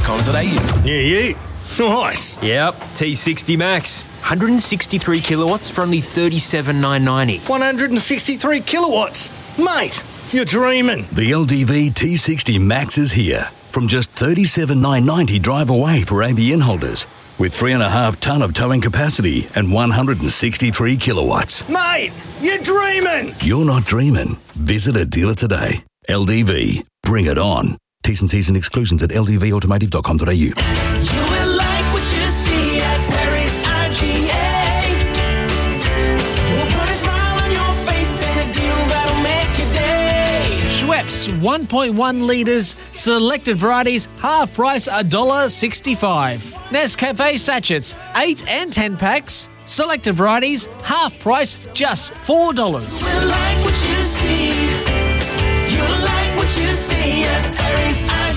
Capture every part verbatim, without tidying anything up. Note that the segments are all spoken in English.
com dot a u. Yeah, yeah. Nice. Yep, T sixty Max. one hundred sixty-three kilowatts for only thirty-seven thousand nine hundred ninety. one hundred sixty-three kilowatts. Mate, you're dreaming. The L D V T sixty Max is here. From just thirty-seven thousand nine hundred ninety drive away for A B N holders. With three and a half tonne of towing capacity and one hundred sixty-three kilowatts. Mate, you're dreaming. You're not dreaming. Visit a dealer today. L D V. Bring it on. T's and C's and exclusions at l d v automotive dot com dot a u. You will like what you see at Perry's I G A. We'll put a smile on your face and a deal that'll make your day. Schweppes, one point one litres, selected varieties, half price one dollar sixty-five. Nescafe sachets, eight and ten packs, selected varieties, half price, just four dollars. You will like what you see. You will like what you see at Perry's I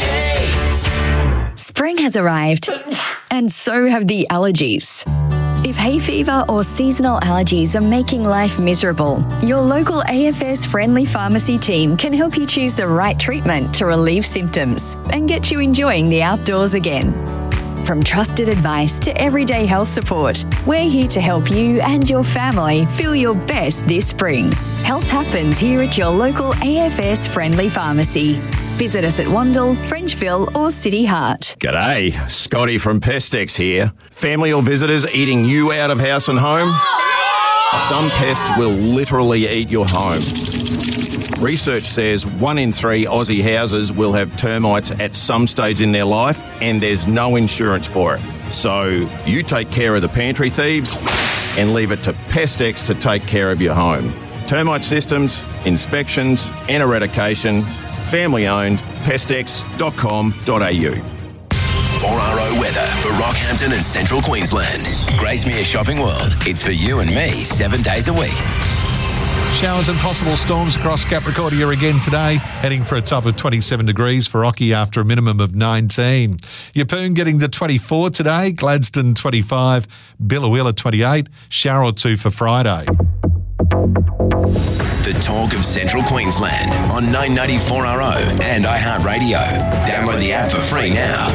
G A. Spring has arrived, and so have the allergies. If hay fever or seasonal allergies are making life miserable, your local A F S friendly pharmacy team can help you choose the right treatment to relieve symptoms and get you enjoying the outdoors again. From trusted advice to everyday health support, we're here to help you and your family feel your best this spring. Health happens here at your local A F S friendly pharmacy. Visit us at Wandle, Frenchville or City Heart. G'day, Scotty from Pestex here. Family or visitors eating you out of house and home? Some pests will literally eat your home. Research says one in three Aussie houses will have termites at some stage in their life, and there's no insurance for it. So you take care of the pantry thieves and leave it to Pestex to take care of your home. Termite systems, inspections and eradication, family owned, pestex dot com dot a u. four R O weather for Rockhampton and Central Queensland. Gracemere Shopping World. It's for you and me seven days a week. Showers and possible storms across Capricordia again today, heading for a top of twenty-seven degrees for Rocky after a minimum of nineteen. Yeppoon getting to twenty-four today, Gladstone twenty-five, Billawilla twenty-eight, shower or two for Friday. The talk of Central Queensland on nine ninety-four R O and iHeartRadio. Download the app for free now.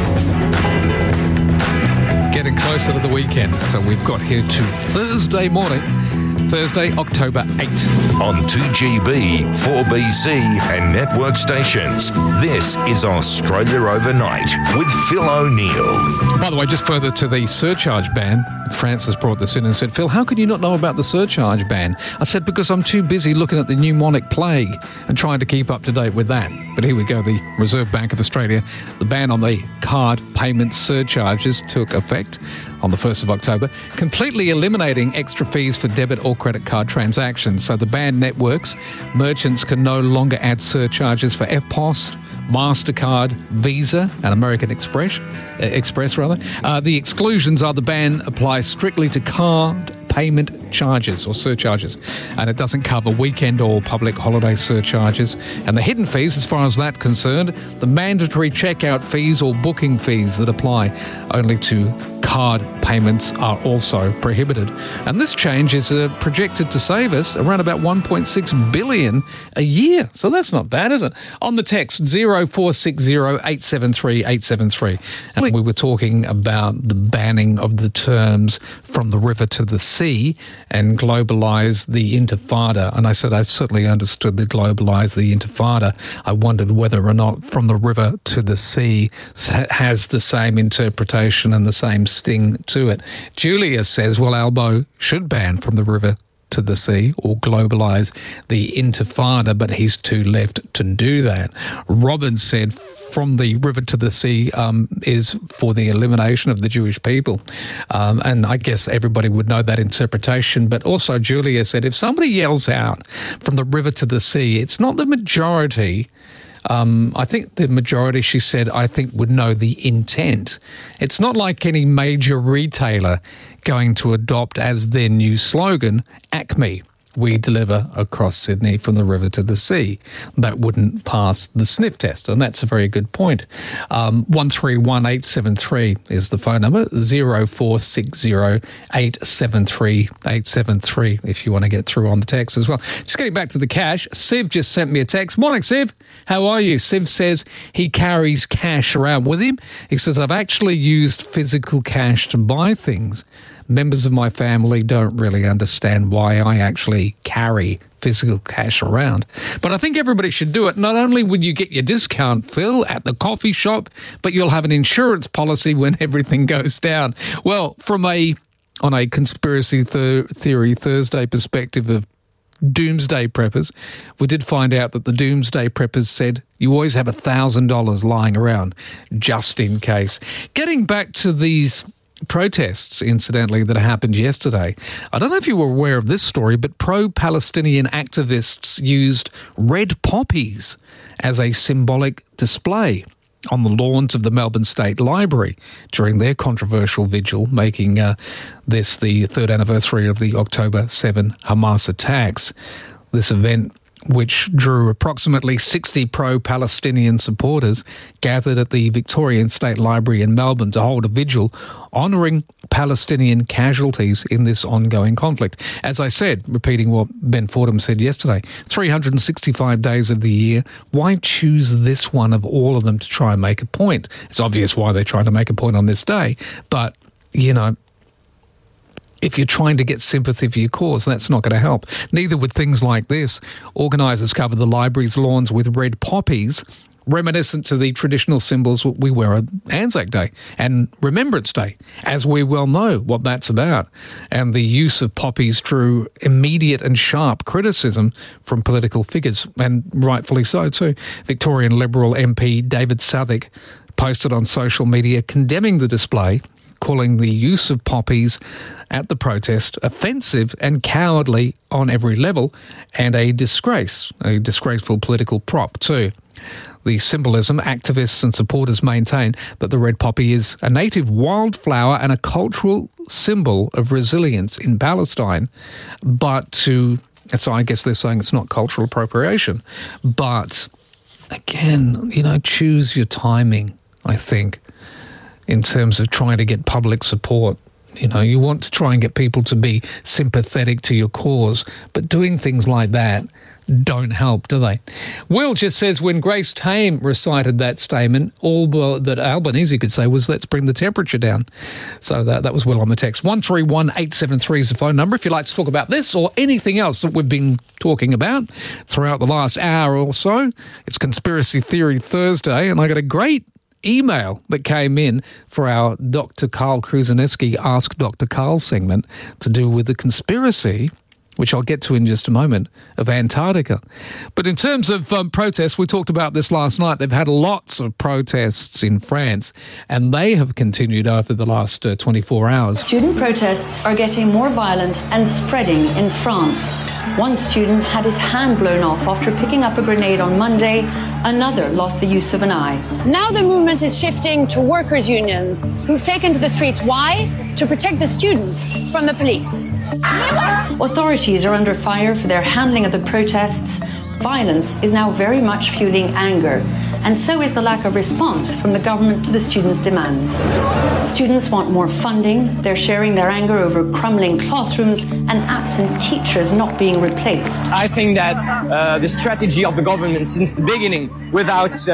Getting closer to the weekend, so we've got here to Thursday morning. Thursday, October eighth. On two G B, four B C and network stations, this is Australia Overnight with Phil O'Neill. By the way, just further to the surcharge ban, Francis brought this in and said, Phil, how could you not know about the surcharge ban? I said, because I'm too busy looking at the pneumonic plague and trying to keep up to date with that. But here we go, the Reserve Bank of Australia, the ban on the card payment surcharges took effect on the first of October, completely eliminating extra fees for debit or credit card transactions. So the banned networks, merchants can no longer add surcharges for F P O S, MasterCard, Visa, and American Express. Uh, Express rather. Uh, the exclusions are the ban applies strictly to card payment charges or surcharges, and it doesn't cover weekend or public holiday surcharges. And the hidden fees, as far as that's concerned, the mandatory checkout fees or booking fees that apply only to card payments are also prohibited. And this change is uh, projected to save us around about one point six billion dollars a year. So that's not bad, is it? On the text, zero four six zero eight seven three eight seven three. And we were talking about the banning of the terms from the river to the sea and globalise the intifada. And I said I certainly understood the globalise the intifada. I wondered whether or not from the river to the sea has the same interpretation and the same sting to it. Julia says, well, Albo should ban from the river to the sea or globalise the intifada, but he's too left to do that. Robin said from the river to the sea um, is for the elimination of the Jewish people. Um, and I guess everybody would know that interpretation. But also Julia said, if somebody yells out from the river to the sea, it's not the majority. Um, I think the majority, she said, I think would know the intent. It's not like any major retailer going to adopt as their new slogan, Acme, we deliver across Sydney from the river to the sea. That wouldn't pass the sniff test, and that's a very good point. Um, one three one eight seven three is the phone number, zero four six zero eight seven three eight seven three if you want to get through on the text as well. Just getting back to the cash, Siv just sent me a text. Morning, Siv. How are you? Siv says he carries cash around with him. He says, I've actually used physical cash to buy things. Members of my family don't really understand why I actually carry physical cash around. But I think everybody should do it. Not only will you get your discount, Phil, at the coffee shop, but you'll have an insurance policy when everything goes down. Well, from a on a conspiracy th- theory Thursday perspective of doomsday preppers, we did find out that the doomsday preppers said you always have one thousand dollars lying around just in case. Getting back to these protests, incidentally, that happened yesterday. I don't know if you were aware of this story, but pro-Palestinian activists used red poppies as a symbolic display on the lawns of the Melbourne State Library during their controversial vigil, making uh, this the third anniversary of the October seventh Hamas attacks. This event, which drew approximately sixty pro-Palestinian supporters, gathered at the Victorian State Library in Melbourne to hold a vigil honouring Palestinian casualties in this ongoing conflict. As I said, repeating what Ben Fordham said yesterday, three hundred sixty-five days of the year, why choose this one of all of them to try and make a point? It's obvious why they're trying to make a point on this day, but, you know, if you're trying to get sympathy for your cause, that's not going to help. Neither with things like this. Organisers covered the library's lawns with red poppies, reminiscent to the traditional symbols we wear on Anzac Day and Remembrance Day, as we well know what that's about. And the use of poppies drew immediate and sharp criticism from political figures, and rightfully so too. Victorian Liberal M P David Southwick posted on social media condemning the display, calling the use of poppies at the protest offensive and cowardly on every level, and a disgrace, a disgraceful political prop too. The symbolism, activists and supporters maintain that the red poppy is a native wildflower and a cultural symbol of resilience in Palestine, but to, so I guess they're saying it's not cultural appropriation, but again, you know, choose your timing, I think, in terms of trying to get public support. You know, you want to try and get people to be sympathetic to your cause, but doing things like that don't help, do they? Will just says when Grace Tame recited that statement, all that Albanese could say was, let's bring the temperature down. So that, that was Will on the text. one three one eight seven three is the phone number if you'd like to talk about this or anything else that we've been talking about throughout the last hour or so. It's Conspiracy Theory Thursday, and I got a great email that came in for our Doctor Carl Kruzaneski Ask Doctor Carl segment to do with the conspiracy, which I'll get to in just a moment, of Antarctica. But in terms of um, protests, we talked about this last night. They've had lots of protests in France, and they have continued over the last uh, twenty-four hours. Student protests are getting more violent and spreading in France. One student had his hand blown off after picking up a grenade on Monday. Another lost the use of an eye. Now the movement is shifting to workers' unions who've taken to the streets. Why? To protect the students from the police. Authorities are under fire for their handling of the protests. Violence is now very much fueling anger, and so is the lack of response from the government to the students' demands. Students want more funding. They're sharing their anger over crumbling classrooms and absent teachers not being replaced. I think that uh, the strategy of the government since the beginning, without uh,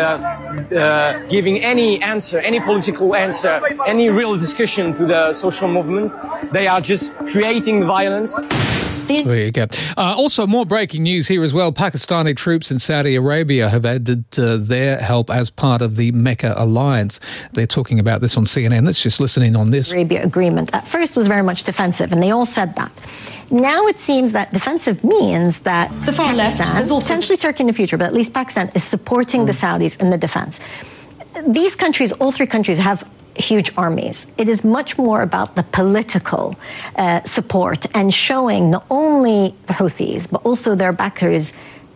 uh, giving any answer, any political answer, any real discussion to the social movement, they are just creating violence. There you go. Uh, also, more breaking news here as well. Pakistani troops in Saudi Arabia have added uh, their help as part of the Mecca alliance. They're talking about this on C N N. Let's just listen in on this. Arabia agreement at first was very much defensive, and they all said that. Now it seems that defensive means that the far Pakistan, left is also potentially Turkey in the future, but at least Pakistan is supporting mm. the Saudis in the defense. These countries, all three countries, have huge armies. It is much more about the political uh, support and showing not only the Houthis, but also their backers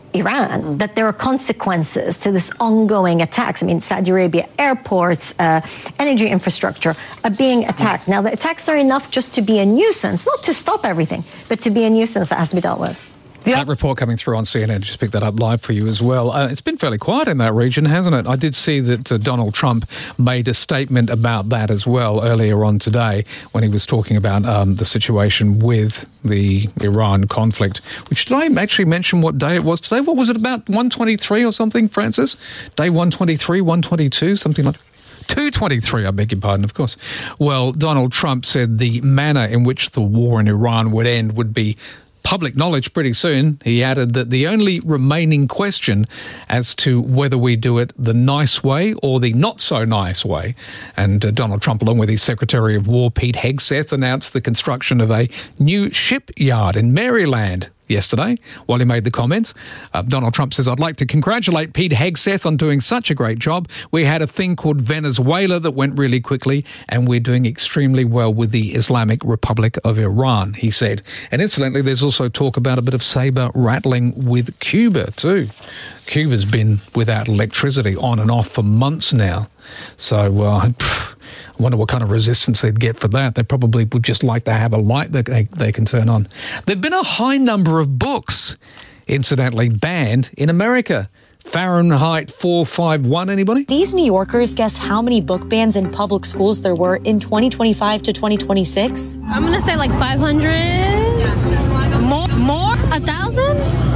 Iran, that there are consequences to this ongoing attacks. I mean, Saudi Arabia airports, uh, energy infrastructure are being attacked. Now, the attacks are enough just to be a nuisance, not to stop everything, but to be a nuisance that has to be dealt with. That report coming through on C N N, just picked that up live for you as well. Uh, it's been fairly quiet in that region, hasn't it? I did see that uh, Donald Trump made a statement about that as well earlier on today when he was talking about um, the situation with the Iran conflict. Which, did I actually mention what day it was today? What was it, about one twenty-three or something, Francis? Day one twenty-three, one twenty-two, something like two twenty-three, I beg your pardon, of course. Well, Donald Trump said the manner in which the war in Iran would end would be public knowledge pretty soon. He added that the only remaining question as to whether we do it the nice way or the not so nice way. And uh, Donald Trump, along with his Secretary of War, Pete Hegseth, announced the construction of a new shipyard in Maryland yesterday while he made the comments. Uh, Donald Trump says, I'd like to congratulate Pete Hegseth on doing such a great job. We had a thing called Venezuela that went really quickly, and we're doing extremely well with the Islamic Republic of Iran, he said. And incidentally, there's also talk about a bit of saber rattling with Cuba too. Cuba's been without electricity on and off for months now. So uh, I wonder what kind of resistance they'd get for that. They probably would just like to have a light that they, they can turn on. There've been a high number of books, incidentally, banned in America. Fahrenheit four fifty-one, anybody? These New Yorkers guess how many book bans in public schools there were in twenty twenty-five to twenty twenty-six? I'm going to say like five hundred. More? More? A thousand?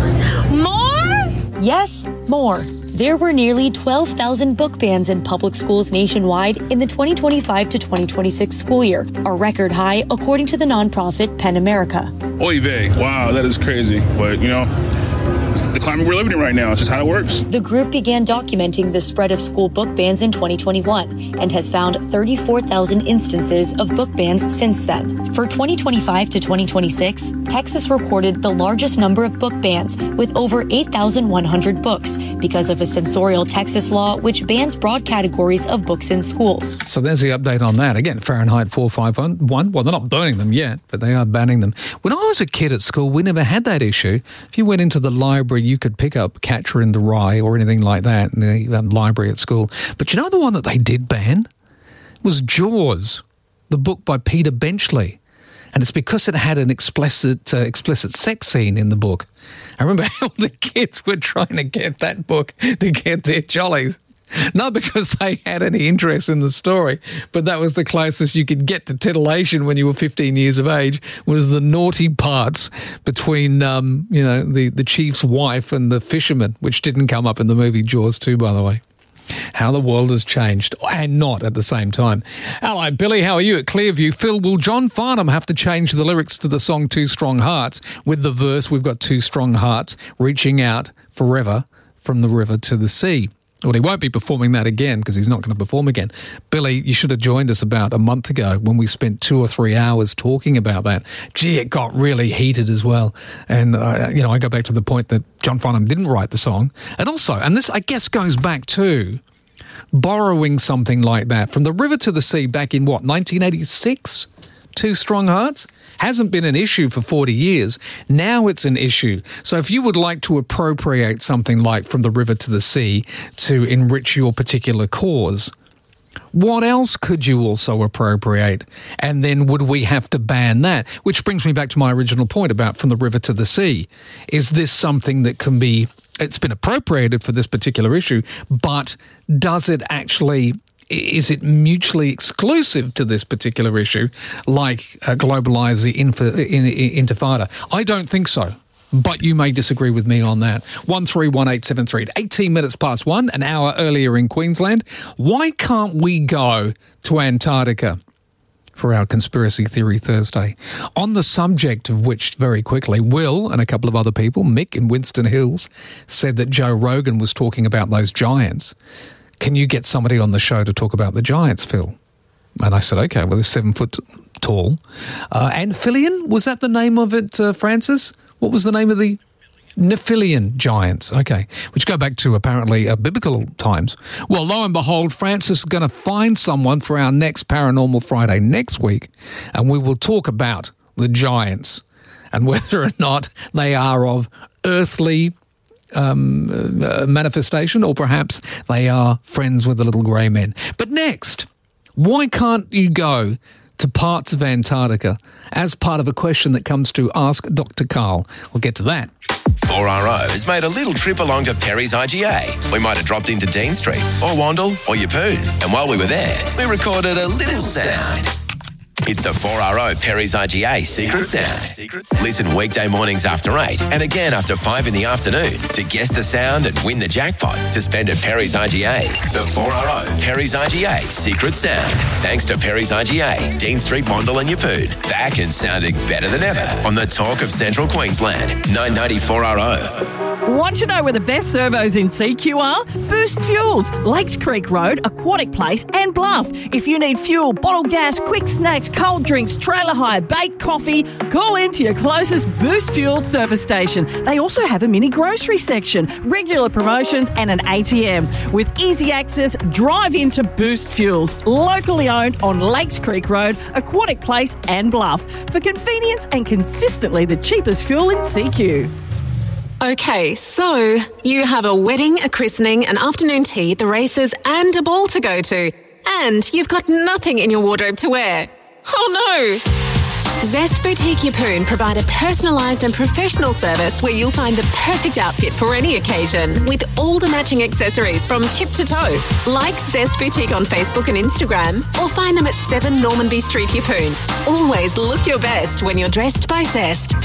More? Yes, more. There were nearly twelve thousand book bans in public schools nationwide in the twenty twenty-five to twenty twenty-six school year, a record high according to the nonprofit PEN America. Oy vey, wow, that is crazy. But, you know, it's the climate we're living in right now. It's just how it works. The group began documenting the spread of school book bans in twenty twenty-one and has found thirty-four thousand instances of book bans since then. For twenty twenty-five to twenty twenty-six, Texas recorded the largest number of book bans with over eight thousand one hundred books because of a censorial Texas law which bans broad categories of books in schools. So there's the update on that. Again, Fahrenheit four fifty-one. Well, they're not burning them yet, but they are banning them. When I was a kid at school, we never had that issue. If you went into the library, you could pick up Catcher in the Rye or anything like that in the um, library at school. But you know the one that they did ban was Jaws, the book by Peter Benchley. And it's because it had an explicit uh, explicit sex scene in the book. I remember how the kids were trying to get that book to get their jollies. Not because they had any interest in the story, but that was the closest you could get to titillation when you were fifteen years of age, was the naughty parts between, um, you know, the, the chief's wife and the fisherman, which didn't come up in the movie Jaws two, by the way. How the world has changed, and not at the same time. Hello, Billy, how are you at Clearview? Phil, will John Farnham have to change the lyrics to the song Two Strong Hearts with the verse, we've got two strong hearts reaching out forever from the river to the sea? Well, he won't be performing that again because he's not going to perform again. Billy, you should have joined us about a month ago when we spent two or three hours talking about that. Gee, it got really heated as well. And, uh, you know, I go back to the point that John Farnham didn't write the song. And also, and this, I guess, goes back to borrowing something like that from the river to the sea back in, what, nineteen eighty-six? Two Strong Hearts? Hasn't been an issue for forty years. Now it's an issue. So if you would like to appropriate something like From the River to the Sea to enrich your particular cause, what else could you also appropriate? And then would we have to ban that? Which brings me back to my original point about From the River to the Sea. Is this something that can be, it's been appropriated for this particular issue, but does it actually, is it mutually exclusive to this particular issue, like uh, globalise the inf- in, in, intifada? I don't think so, but you may disagree with me on that. one three one eight seven three, eighteen minutes past one, an hour earlier in Queensland. Why can't we go to Antarctica for our Conspiracy Theory Thursday? On the subject of which, very quickly, Will and a couple of other people, Mick in Winston Hills, said that Joe Rogan was talking about those giants. Can you get somebody on the show to talk about the giants, Phil? And I said, okay, well, they're seven foot tall. Uh, Amphibian, was that the name of it, uh, Francis? What was the name of the Nephilian giants? Okay, which go back to apparently uh, biblical times. Well, lo and behold, Francis is going to find someone for our next Paranormal Friday next week, and we will talk about the giants and whether or not they are of earthly um, uh, manifestation, or perhaps they are friends with the little grey men. But next, why can't you go to parts of Antarctica as part of a question that comes to Ask Doctor Carl? We'll get to that. four R O has made a little trip along to Perry's I G A. We might have dropped into Dean Street, or Wandle, or Yeppoon. And while we were there, we recorded a little sound. It's the four R O Perry's I G A Secret Sound. Listen weekday mornings after eight and again after five in the afternoon to guess the sound and win the jackpot to spend at Perry's I G A. The four R O Perry's I G A Secret Sound. Thanks to Perry's I G A, Dean Street, Bondal and Yeppoon. Back and sounding better than ever on the Talk of Central Queensland. nine ninety four R O. Want to know where the best servos in C Q are? Boost Fuels, Lakes Creek Road, Aquatic Place and Bluff. If you need fuel, bottled gas, quick snacks, cold drinks, trailer hire, baked coffee, call in to your closest Boost Fuels service station. They also have a mini grocery section, regular promotions and an A T M. With easy access, drive into Boost Fuels, locally owned on Lakes Creek Road, Aquatic Place and Bluff. For convenience and consistently the cheapest fuel in C Q. Okay, so you have a wedding, a christening, an afternoon tea, the races, and a ball to go to. And you've got nothing in your wardrobe to wear. Oh no! Zest Boutique Yeppoon provide a personalised and professional service where you'll find the perfect outfit for any occasion with all the matching accessories from tip to toe. Like Zest Boutique on Facebook and Instagram or find them at seven Normanby Street, Yeppoon. Always look your best when you're dressed by Zest.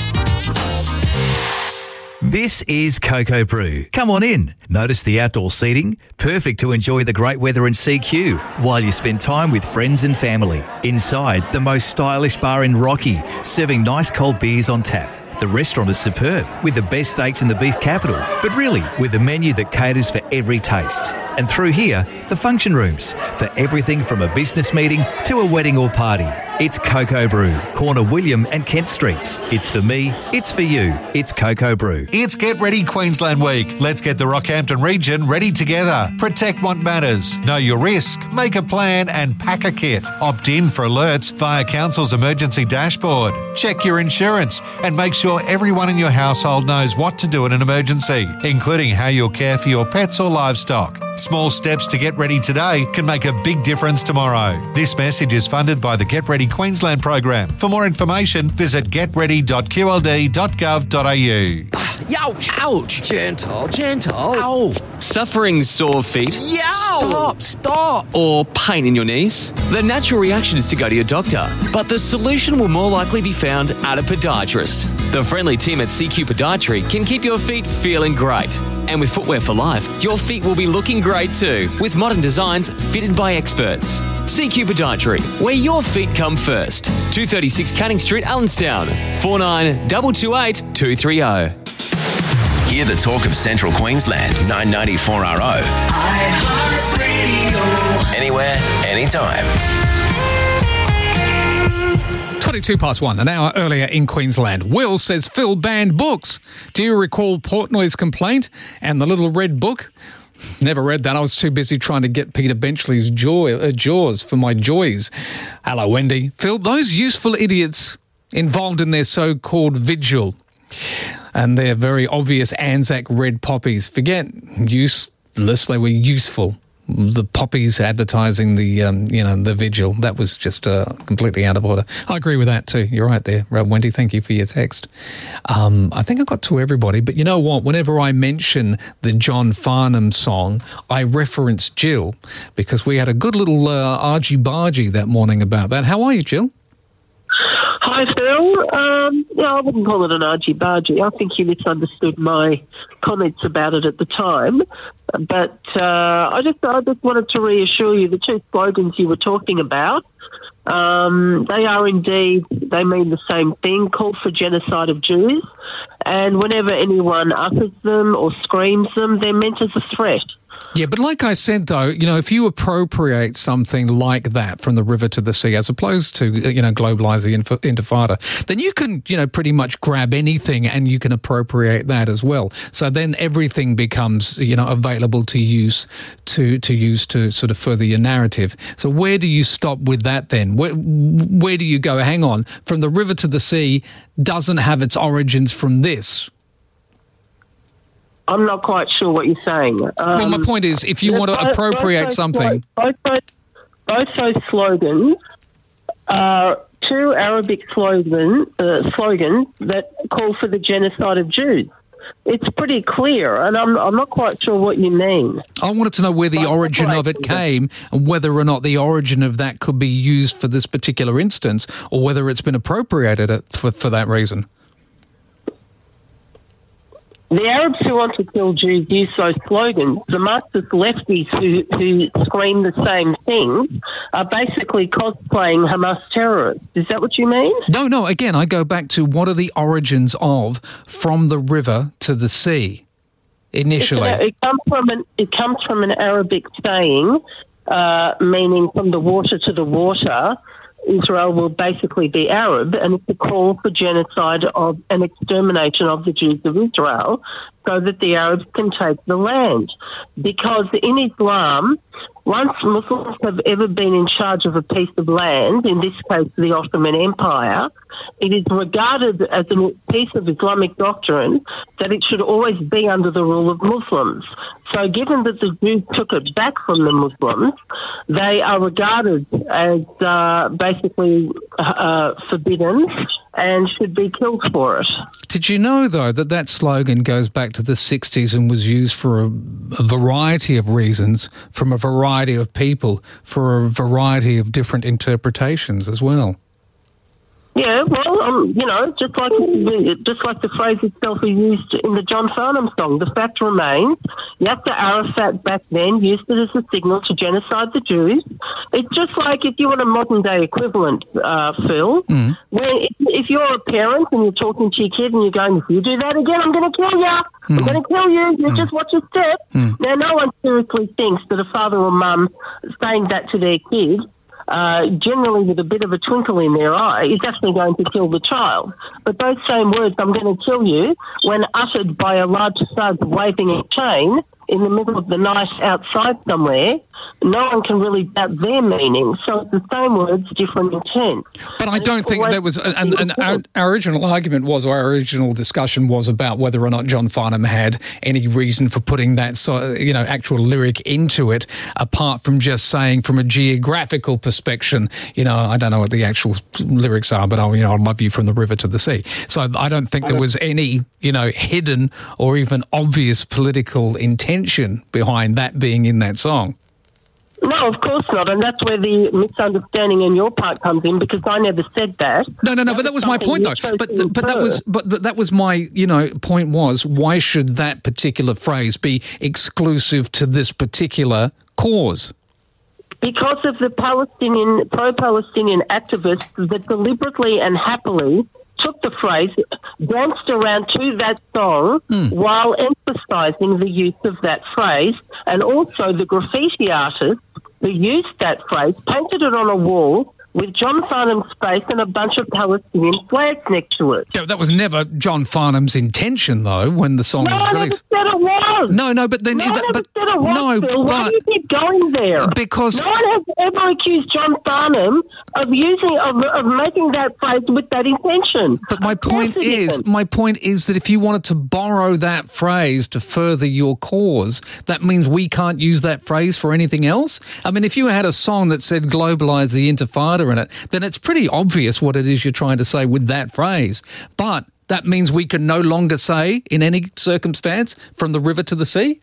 This is Cocoa Brew. Come on in. Notice the outdoor seating? Perfect to enjoy the great weather in C Q while you spend time with friends and family. Inside, the most stylish bar in Rocky, serving nice cold beers on tap. The restaurant is superb, with the best steaks in the beef capital, but really with a menu that caters for every taste. And through here, the function rooms, for everything from a business meeting to a wedding or party. It's Cocoa Brew, corner William and Kent Streets. It's for me, it's for you, it's Cocoa Brew. It's Get Ready Queensland Week. Let's get the Rockhampton region ready together. Protect what matters. Know your risk, make a plan and pack a kit. Opt in for alerts via Council's emergency dashboard. Check your insurance and make sure everyone in your household knows what to do in an emergency, including how you'll care for your pets or livestock. Small steps to get ready today can make a big difference tomorrow. This message is funded by the Get Ready Queensland program. For more information, visit get ready dot q l d dot gov dot a u. Ouch! Ouch! Gentle, gentle. Ow! Suffering sore feet? Yow! Stop, stop! Or pain in your knees? The natural reaction is to go to your doctor, but the solution will more likely be found at a podiatrist. The friendly team at C Q Podiatry can keep your feet feeling great. And with Footwear for Life, your feet will be looking great too, with modern designs fitted by experts. C Q Podiatry, where your feet come first. two thirty-six Canning Street, Allenstown. four nine two two eight two three zero. Hear the talk of Central Queensland, nine ninety-four R O. iHeartRadio. Anywhere, anytime. twenty-two past one, an hour earlier in Queensland. Will says Phil banned books. Do you recall Portnoy's complaint and the Little Red Book? Never read that. I was too busy trying to get Peter Benchley's joy, uh, jaws for my joys. Hello, Wendy. Phil, those useful idiots involved in their so-called vigil and their very obvious Anzac red poppies. Forget useless, they were useful. The poppies advertising the, um, you know, the vigil, that was just uh, completely out of order. I agree with that too. You're right there, Wendy. Thank you for your text. Um, I think I got to everybody, but you know what? Whenever I mention the John Farnham song, I reference Jill because we had a good little uh, argy-bargy that morning about that. How are you, Jill? Hi, Phil. Um, no, I wouldn't call it an argy-bargy. I think you misunderstood my comments about it at the time. But uh, I just I just wanted to reassure you the two slogans you were talking about, um, they are indeed, they mean the same thing, call for genocide of Jews. And whenever anyone utters them or screams them, they're meant as a threat. Yeah, but like I said, though, you know, if you appropriate something like that from the river to the sea, as opposed to, you know, globalise the inf- intifada, then you can, you know, pretty much grab anything and you can appropriate that as well. So then everything becomes, you know, available to use to, to use to sort of further your narrative. So where do you stop with that then? Where, where do you go? Hang on, from the river to the sea doesn't have its origins from this. I'm not quite sure what you're saying. Um, well, my point is, if you want to both- appropriate both those something... slo- Both those, both those slogans are two Arabic slogan, uh, slogans that call for the genocide of Jews. It's pretty clear, and I'm, I'm not quite sure what you mean. I wanted to know where the origin of it came and whether or not the origin of that could be used for this particular instance or whether it's been appropriated for, for that reason. The Arabs who want to kill Jews use those slogans. The Marxist lefties who, who scream the same things are basically cosplaying Hamas terrorists. Is that what you mean? No, no. Again, I go back to what are the origins of from the river to the sea initially? It, it comes from an it comes from an Arabic saying, uh, meaning from the water to the water. Israel will basically be Arab, and it's a call for genocide of and extermination of the Jews of Israel so that the Arabs can take the land. Because in Islam, once Muslims have ever been in charge of a piece of land, in this case the Ottoman Empire, it is regarded as a piece of Islamic doctrine that it should always be under the rule of Muslims. So given that the Jews took it back from the Muslims, they are regarded as uh, basically uh, forbidden and should be killed for it. Did you know, though, that that slogan goes back to the sixties and was used for a, a variety of reasons from a variety of people for a variety of different interpretations as well? Yeah, well, um, you know, just like just like the phrase itself we used in the John Farnham song, the fact remains, Yasser Arafat back then used it as a signal to genocide the Jews. It's just like if you want a modern-day equivalent, uh, Phil, mm. where if, if you're a parent and you're talking to your kid and you're going, if you do that again, I'm going to kill you. Mm. I'm going to kill you. You mm. just watch your step. Mm. Now, no one seriously thinks that a father or mum saying that to their kid, Uh, generally with a bit of a twinkle in their eye, is actually going to kill the child. But those same words, I'm going to kill you, when uttered by a large thug waving a chain in the middle of the night outside somewhere, no one can really doubt their meaning. So it's the same words, different intent. But I don't think that was, and, and our, our original argument was, or our original discussion was about whether or not John Farnham had any reason for putting that, so, you know, actual lyric into it, apart from just saying from a geographical perspective, you know, I don't know what the actual lyrics are, but I'll, you know, I might be from the river to the sea. So I don't think there was any, you know, hidden or even obvious political intention behind that being in that song. No, of course not, and that's where the misunderstanding on your part comes in, because I never said that. No, no, no, but that was my point, though. But but that was but, but that was my, you know, point was, why should that particular phrase be exclusive to this particular cause? Because of the Palestinian pro-Palestinian activists that deliberately and happily took the phrase, danced around to that song mm. while emphasising the use of that phrase, and also the graffiti artists who used that phrase painted it on a wall with John Farnham's face and a bunch of Palestinian flags next to it. Yeah, that was never John Farnham's intention, though, when the song no, was released. No, I never said it was. No, no, but then... No, that, I never but, said it was, no, Phil. Why but, do you keep going there? Because... No one has ever accused John Farnham of using, of, of making that phrase with that intention. But my point is, isn't. my point is that if you wanted to borrow that phrase to further your cause, that means we can't use that phrase for anything else? I mean, if you had a song that said globalise the Intifada in it, then it's pretty obvious what it is you're trying to say with that phrase. But that means we can no longer say, in any circumstance, from the river to the sea?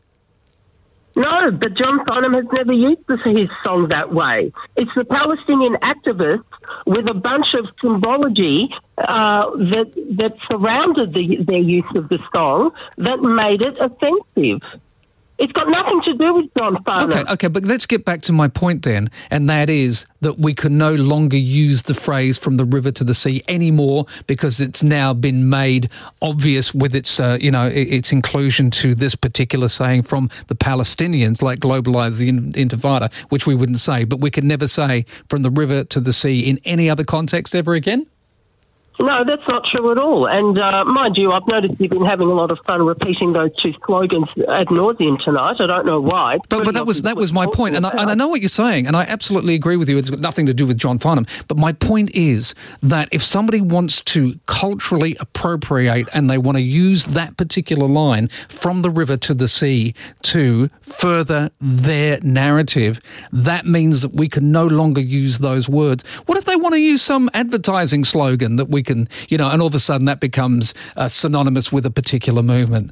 No, but John Farnham has never used this, his song that way. It's the Palestinian activists with a bunch of symbology uh, that that surrounded the, their use of the song that made it offensive. It's got nothing to do with John Farnham. Okay, okay, but let's get back to my point then, and that is that we can no longer use the phrase from the river to the sea anymore because it's now been made obvious with its, uh, you know, its inclusion to this particular saying from the Palestinians, like globalise the Intifada, which we wouldn't say, but we can never say from the river to the sea in any other context ever again? No, that's not true at all. And uh, mind you, I've noticed you've been having a lot of fun repeating those two slogans ad nauseum tonight. I don't know why. But, but that was that was my point, and I, and I know what you're saying, and I absolutely agree with you. It's got nothing to do with John Farnham. But my point is that if somebody wants to culturally appropriate and they want to use that particular line from the river to the sea to further their narrative, that means that we can no longer use those words. What if they want to use some advertising slogan that we can, you know, and all of a sudden that becomes uh, synonymous with a particular movement?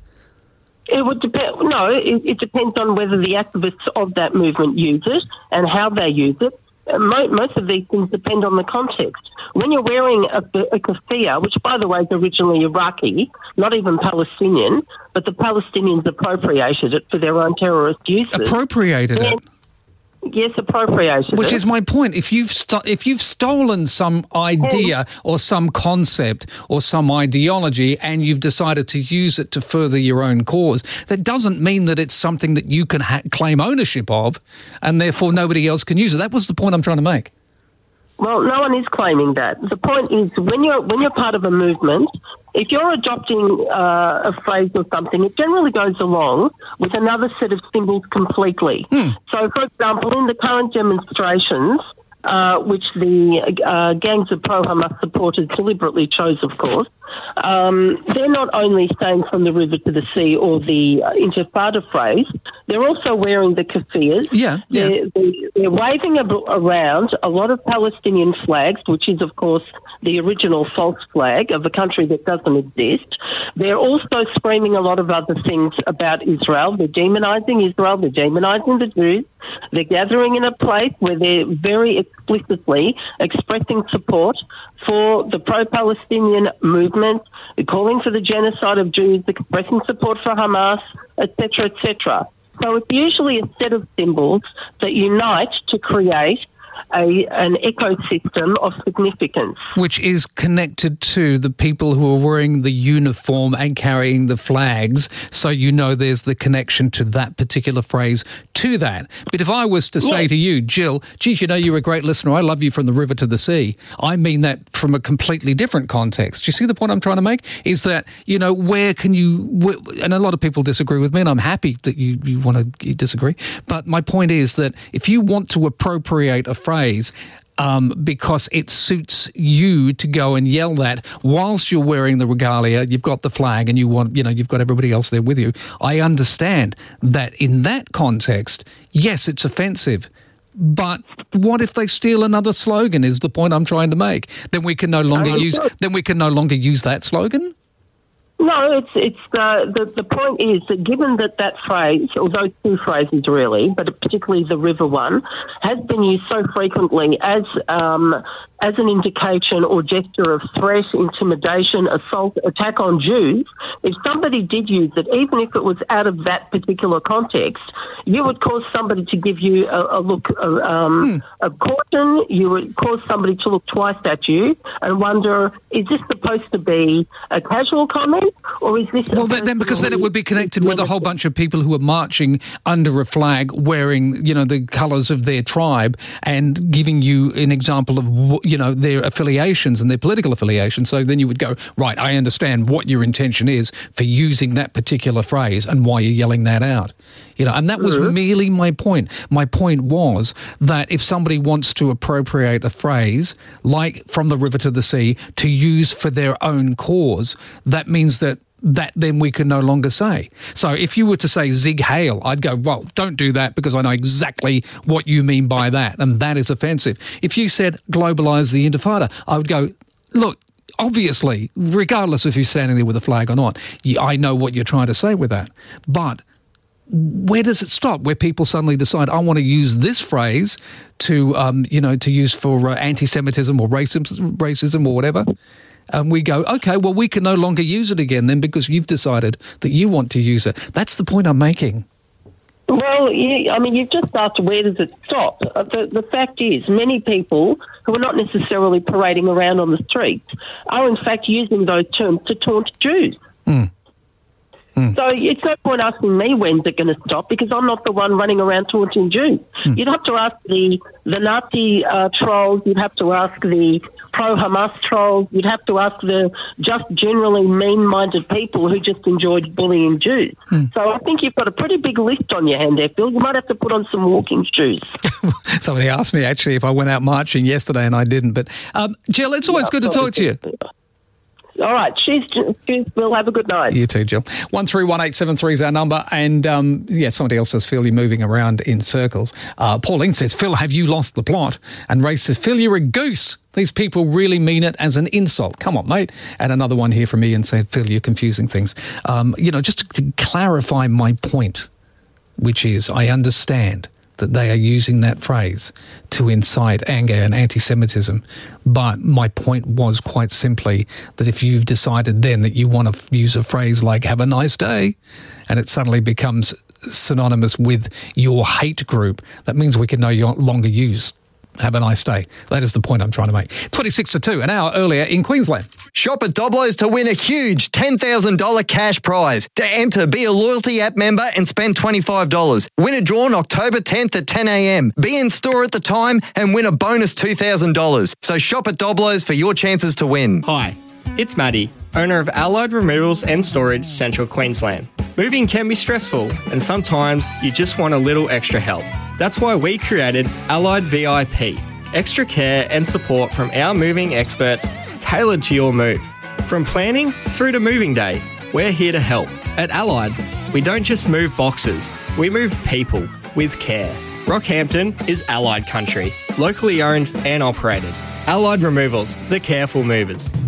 It would depend. No, it, it depends on whether the activists of that movement use it and how they use it. Mo- most of these things depend on the context. When you're wearing a, a keffiyeh, which, by the way, is originally Iraqi, not even Palestinian, but the Palestinians appropriated it for their own terrorist uses. Appropriated it? Yes, appropriated Which it. is my point. If you've st- if you've stolen some idea or some concept or some ideology and you've decided to use it to further your own cause, that doesn't mean that it's something that you can ha- claim ownership of, and therefore nobody else can use it. That was the point I'm trying to make. Well, no one is claiming that. The point is, when you're when you're part of a movement, if you're adopting uh, a phrase or something, it generally goes along with another set of symbols completely. Hmm. So, for example, in the current demonstrations, uh, which the uh, gangs of pro-Hamas supporters deliberately chose, of course, um, they're not only saying from the river to the sea or the uh, Intifada phrase, they're also wearing the keffiyehs. Yeah, yeah. They're, they're, they're waving ab- around a lot of Palestinian flags, which is, of course, the original false flag of a country that doesn't exist. They're also screaming a lot of other things about Israel. They're demonising Israel. They're demonising the Jews. They're gathering in a place where they're very explicitly expressing support for the pro-Palestinian movement, calling for the genocide of Jews, expressing support for Hamas, et cetera, et cetera. So it's usually a set of symbols that unite to create A, an ecosystem of significance. Which is connected to the people who are wearing the uniform and carrying the flags, so you know there's the connection to that particular phrase to that. But if I was to say Yeah. to you, Jill, geez, you know, you're a great listener, I love you from the river to the sea, I mean that from a completely different context. Do you see the point I'm trying to make? Is that, you know, where can you, where, and a lot of people disagree with me, and I'm happy that you, you want to disagree, but my point is that if you want to appropriate a phrase, Um, because it suits you to go and yell that whilst you're wearing the regalia, you've got the flag and you want, you know, you've got everybody else there with you. I understand that in that context, yes, it's offensive. But what if they steal another slogan is the point I'm trying to make. Then we can no longer Um, use then we can no longer use that slogan? No, it's it's uh, the the point is that given that that phrase, or those two phrases really, but particularly the river one, has been used so frequently as um, as an indication or gesture of threat, intimidation, assault, attack on Jews, if somebody did use it, even if it was out of that particular context, you would cause somebody to give you a, a look of, um, Hmm. of caution. You would cause somebody to look twice at you and wonder, is this supposed to be a casual comment? Or is this well, then, because then it would be connected with a whole bunch of people who are marching under a flag wearing, you know, the colours of their tribe and giving you an example of, you know, their affiliations and their political affiliations. So then you would go, right, I understand what your intention is for using that particular phrase and why you're yelling that out. You know, and that was Mhm. merely my point. My point was that if somebody wants to appropriate a phrase like from the river to the sea to use for their own cause, that means that that then we can no longer say. So if you were to say Zig Heil, I'd go, well, don't do that because I know exactly what you mean by that, and that is offensive. If you said globalise the Intifada, I would go, look, obviously, regardless if you're standing there with a flag or not, you, I know what you're trying to say with that. But where does it stop? Where people suddenly decide, I want to use this phrase to, um, you know, to use for uh, anti-Semitism or racism, racism or whatever. And we go, okay, well, we can no longer use it again then because you've decided that you want to use it. That's the point I'm making. Well, you, I mean, you've just asked where does it stop. Uh, the, the fact is, many people who are not necessarily parading around on the streets are in fact using those terms to taunt Jews. Mm. Mm. So it's no point asking me when's it going to stop because I'm not the one running around taunting Jews. Mm. You'd have to ask the, the Nazi uh, trolls, you'd have to ask the pro-Hamas trolls, you'd have to ask the just generally mean-minded people who just enjoyed bullying Jews. Mm. So I think you've got a pretty big list on your hand there, Phil. You might have to put on some walking shoes. Somebody asked me, actually, if I went out marching yesterday and I didn't. But, um, Jill, it's always yeah, good to talk to you. All right. Cheers, cheers, Phil. Have a good night. You too, Jill. one three one eight seven three is our number. And, um, yeah, somebody else says, Phil, you're moving around in circles. Uh, Pauline says, Phil, have you lost the plot? And Ray says, Phil, you're a goose. These people really mean it as an insult. Come on, mate. And another one here from me and said, Phil, you're confusing things. Um, you know, just to clarify my point, which is I understand that they are using that phrase to incite anger and anti-Semitism. But my point was quite simply that if you've decided then that you want to use a phrase like have a nice day, and it suddenly becomes synonymous with your hate group, that means we can no longer use have a nice day. That is the point I'm trying to make. twenty-six to two, an hour earlier in Queensland. Shop at Doblo's to win a huge ten thousand dollars cash prize. To enter, be a loyalty app member and spend twenty-five dollars. Win a draw on October tenth at ten a.m. Be in store at the time and win a bonus two thousand dollars. So shop at Doblo's for your chances to win. Hi, it's Maddie, owner of Allied Removals and Storage, Central Queensland. Moving can be stressful and sometimes you just want a little extra help. That's why we created Allied V I P, extra care and support from our moving experts tailored to your move. From planning through to moving day, we're here to help. At Allied, we don't just move boxes, we move people with care. Rockhampton is Allied country, locally owned and operated. Allied Removals, the careful movers.